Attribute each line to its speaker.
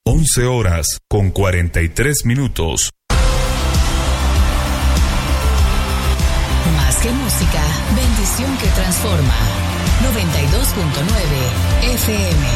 Speaker 1: 11 horas con 43 minutos.
Speaker 2: Más que música, bendición que transforma. 92.9 FM.